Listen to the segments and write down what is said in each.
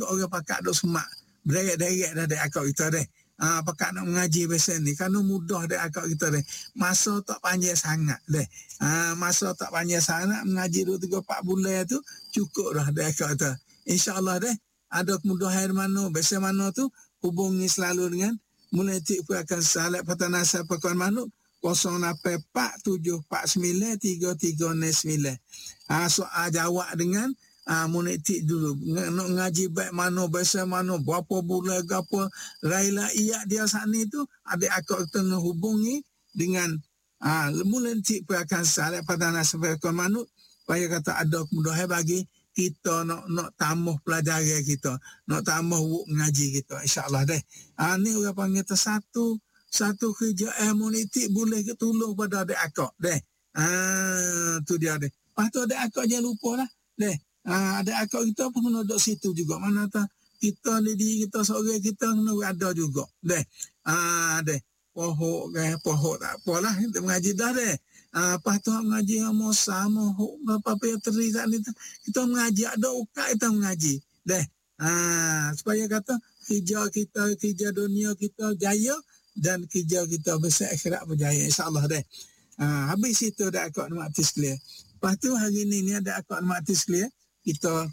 orang pakak duk semak derek-derek dah dek akak kita deh. Pakak nak mengaji biasa ni kan mudah dek akak kita deh. Masa tak panjang sangat deh. Masa tak panjang sangat mengaji 2 3 4 bulan tu cukup dah dek akak kita. InsyaAllah deh ada kemudahan mana biasa mana tu hubungi selalu dengan mulai tipu akan salat petana sapakan manuk 084749339. Soal jawab dengan monetik dulu nak ngaji baik mana bahasa mana berapa bulan apa railah iya dia saat ni tu adik akak kita hubungi dengan monetik akan salat petana sapakan manuk supaya kata ada kemudahan bagi kita nak tambah pelajaran kita, nak tambah mengaji kita, insyaAllah deh. Ni orang panggil satu kerja monetik boleh ketulung pada adik akak deh. Tu dia deh. Lepas tu adik akak jangan lupa lah deh. Adik akak kita pun kena duduk situ juga. Mana tak kita ni diri kita seorang kita kena ada juga deh. Deh. Pohok tak apalah kita mengaji dah deh. Lepas tu mengaji sama apa yang teri saat ni kita mengaji ada ukat kita mengaji deh. Supaya kata kerja dunia kita jaya dan kerja kita besar akhirat berjaya insyaAllah deh. Habis itu ada akak mati sekalian. Lepas tu hari ni ada akak mati sekalian kita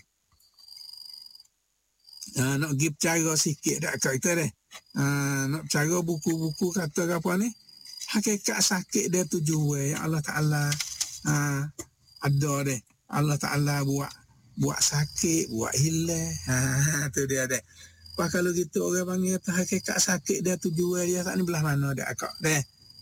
nak pergi bercara sikit dah akak kita deh. Nak bercara buku-buku kata apa ni hakikat sakit dia tujuan yang Allah Ta'ala ada deh. Allah Ta'ala buat sakit, buat hilang. Tu dia deh. Pak kalau gitu orang panggil hakikat sakit dia tujuan dia tak ni belah mana dia akak deh.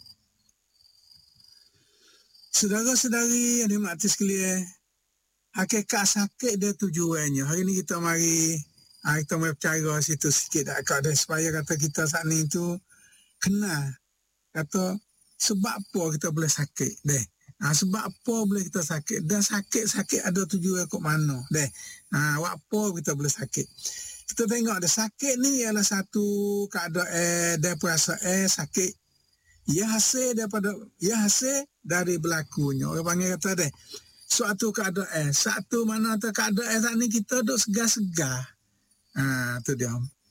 Saudara-saudari yang dimati sekalian, hakikat sakit dia tujuannya. Hari ni kita mari bercara situ sikit dah akak deh supaya kata kita saat ni tu kenal kata sebab apa kita boleh sakit deh. Sebab apa boleh kita sakit dan sakit ada tujuan kat mana deh. Apa kita boleh sakit. Kita tengok ada sakit ni ialah satu keadaan dia perasaan sakit. Ia hasil dari berlakunya. Orang panggil kata deh. Suatu keadaan, satu mana tu keadaan saat ni kita duk segar-segar. Tu dia.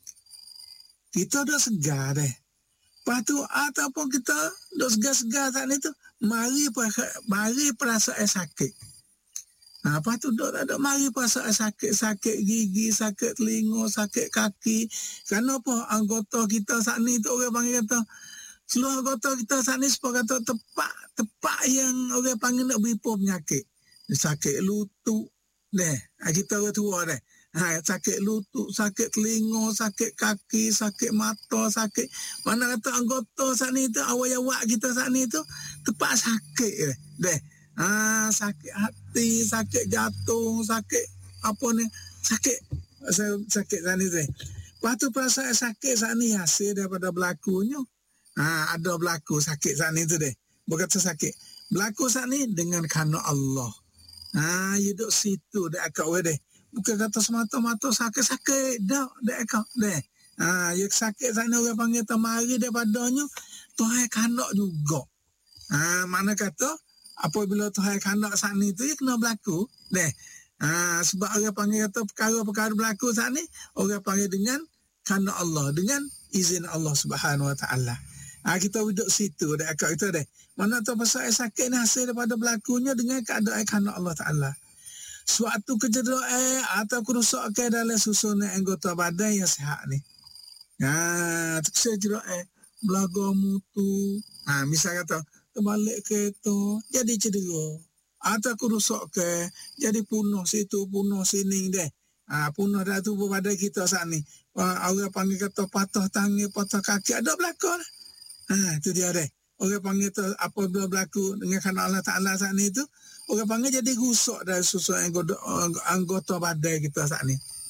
Kita duk segar deh. Lepas tu ataupun kita duk segar-segar saat ni tu mari perasaan sakit. Lepas tu duk tak ada mari perasaan sakit gigi, sakit telinga, sakit kaki. Kenapa anggota kita saat ni tu orang panggil kata seluruh anggota kita saat ni sebab kata tepat yang orang panggil nak beripu penyakit. Sakit lutut deh. Kita orang tua deh. Sakit lutut, sakit telinga, sakit kaki, sakit mata, sakit mana kata anggota saat ni tu awak-awak kita saat ni tu tepat sakit deh. Sakit hati, sakit jantung, sakit apa ni, sakit saat ni deh. Lepas tu perasaan sakit saat ni hasil daripada berlakunya. Ada berlaku sakit saat ni tu deh. Berkata sakit. Berlaku saat ni dengan kerana Allah. You duduk situ deh akak deh. Bukan kata semata-mata sakit-sakit dah akak deh. Yang sakit sana orang panggil tamari daripadanya Tuhan kanak juga. Mana kata apabila Tuhan kanak saat ni tu ya kena berlaku deh. Sebab orang panggil kata perkara-perkara berlaku saat ni orang panggil dengan kanak Allah, dengan izin Allah Subhanahu Wa Taala. Kita duduk situ deh akak itu deh. Mana tahu pasal sakit ni hasil daripada berlakunya dengan keadaan kanak Allah Taala. Suatu kecederaan atau kerusakan dalam susunan anggota badan yang sihat ni. Kecederaan belaga mutu. Misal kata terbalik kereta jadi cedera. Atau kerusakan jadi punah situ, punah sini deh. Punah dah tubuh badan kita saat ni. Orang panggil kata patah tangan, patah kaki ada belakang. Itu dia deh. Orang panggil tu apabila berlaku dengan kerana Allah Ta'ala saat ni tu orang panggil jadi rusak dari susunan anggota badan kita saat ni.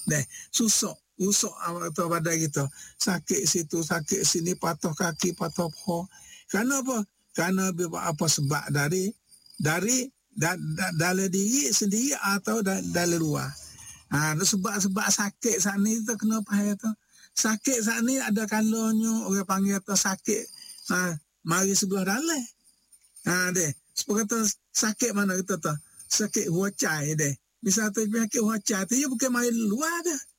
Rusak anggota badan kita. Sakit situ, sakit sini, patah kaki, patah paha. Kerana apa? Kerana apa sebab dari dalam diri sendiri atau dalam luar. Sebab sakit saat ni tu kenapa tu? Sakit saat ni ada kalanya orang panggil tu sakit mari sebelah dalam. Deh. Sebab kata sakit mana kita tu? Sakit huacai deh. Misal tu penyakit huacai tu dia bukan mari luar dah.